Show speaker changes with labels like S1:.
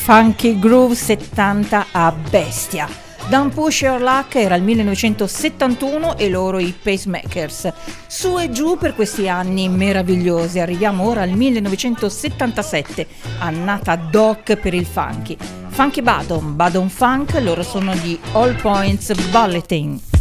S1: Funky Groove 70 a bestia. Don't Push Your Luck era il 1971 e loro i Pacemakers. Su e giù per questi anni meravigliosi. Arriviamo ora al 1977, annata doc per il funky. Funky Badon Funk, loro sono gli All Points Bulletin.